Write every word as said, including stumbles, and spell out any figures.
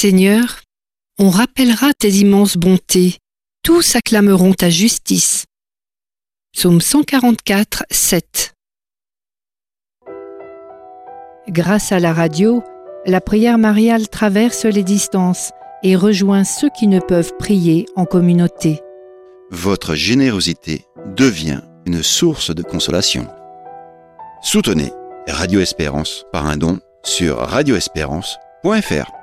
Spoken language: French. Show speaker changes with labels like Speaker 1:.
Speaker 1: Seigneur, on rappellera tes immenses bontés, tous acclameront ta justice. Psaume cent quarante-quatre, sept. Grâce à la radio, la prière mariale traverse les distances et rejoint ceux qui ne peuvent prier en communauté.
Speaker 2: Votre générosité devient une source de consolation. Soutenez Radio Espérance par un don sur radio espérance point f r.